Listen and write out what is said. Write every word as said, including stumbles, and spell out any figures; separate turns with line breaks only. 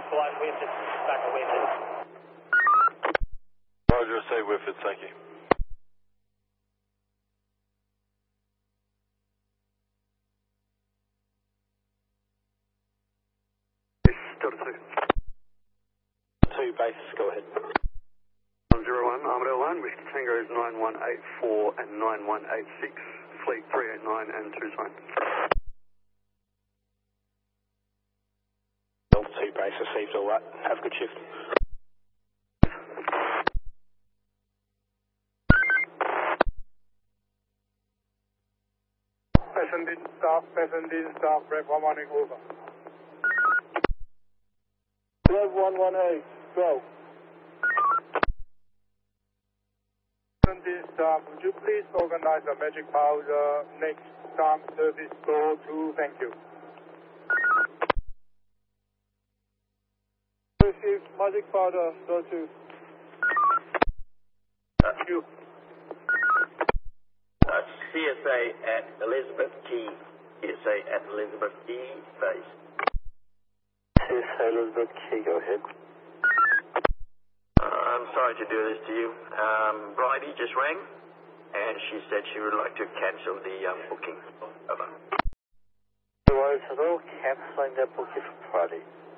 Flight Whifford, back to Whifford.
Roger, say Whifford, thank you.
Delta two.
Two bases, go ahead.
one zero one, Armadale Line, Whiskey Tango is nine one eight four and nine one eight six, Fleet three eight nine and two sign.
Delta two base received, all right. Have a good shift.
Passenger staff, passenger staff, rep one one eight over. Rev one one eight, go. Passenger staff, would you please organize a magic powder next time service go to, thank you. Received magic powder, go to. Thank you.
Uh, C S A at Elizabeth Key. C S A at Elizabeth Key, base.
C S A Elizabeth Key, go ahead.
Uh, I'm sorry to do this to you. Um, Bridie just rang, and she said she would like to cancel the um, booking. Over.
No worries at all, cancelling that booking for Friday.